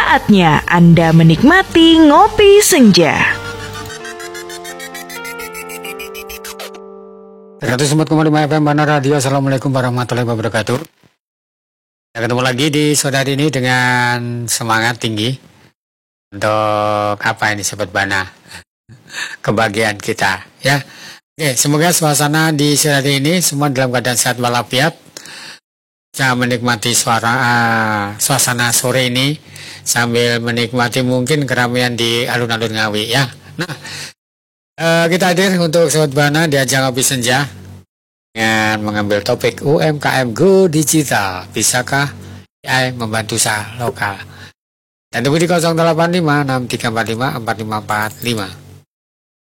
Saatnya Anda menikmati Ngopi Senja. Terkatu Semut kembali FM Bana Radio. Assalamualaikum warahmatullahi wabarakatuh. Kita ketemu lagi di sore hari ini dengan semangat tinggi untuk apa ini Sobat Bana, kebahagiaan kita ya. Oke, semoga suasana di sore hari ini semua dalam keadaan sehat walafiat, bisa menikmati suasana sore ini sambil menikmati mungkin keramaian di alun-alun Ngawi ya. Nah, kita hadir untuk Sobat Bana di ajang Ngopi Senja dengan mengambil topik UMKM Go Digital. Bisakah AI membantu usaha lokal? Dan tunggu di 085 6345 4545.